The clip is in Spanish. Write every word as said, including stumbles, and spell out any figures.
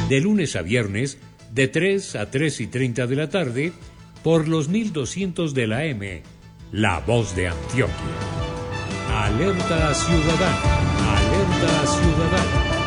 de lunes a viernes, de tres a tres y treinta de la tarde, por los mil doscientos de la M, La Voz de Antioquia. Alerta Ciudadana, Alerta Ciudadana.